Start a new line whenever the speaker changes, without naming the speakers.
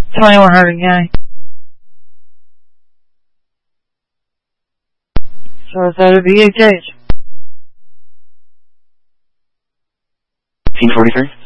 2100 guy. So is that a VHH?
1543?